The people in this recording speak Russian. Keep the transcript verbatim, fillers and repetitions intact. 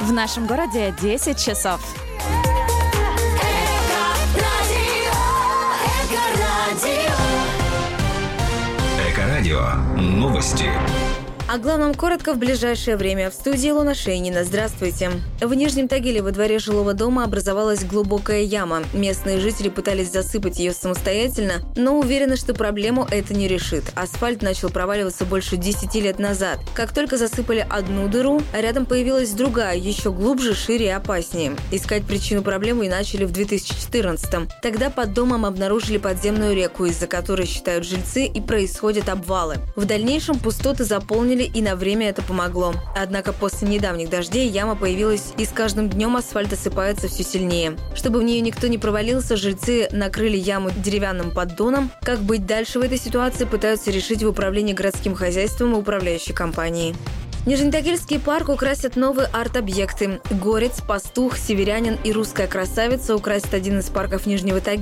В нашем городе десять часов. Эко-радио. Новости. О главном коротко в ближайшее время. В студии Илона Шейнина. Здравствуйте. В Нижнем Тагиле во дворе жилого дома образовалась глубокая яма. Местные жители пытались засыпать ее самостоятельно, но уверены, что проблему это не решит. Асфальт начал проваливаться больше десяти лет назад. Как только засыпали одну дыру, а рядом появилась другая, еще глубже, шире и опаснее. Искать причину проблемы и начали в две тысячи четырнадцатом. Тогда под домом обнаружили подземную реку, из-за которой, считают жильцы, и происходят обвалы. В дальнейшем пустоты заполнили, и на время это помогло. Однако после недавних дождей яма появилась, и с каждым днем асфальт осыпается все сильнее. Чтобы в нее никто не провалился, жильцы накрыли яму деревянным поддоном. Как быть дальше в этой ситуации, пытаются решить в управлении городским хозяйством и управляющей компанией. Нижнетагильский парк украсят новые арт-объекты. Горец, пастух, северянин и русская красавица украсят один из парков Нижнего Тагила.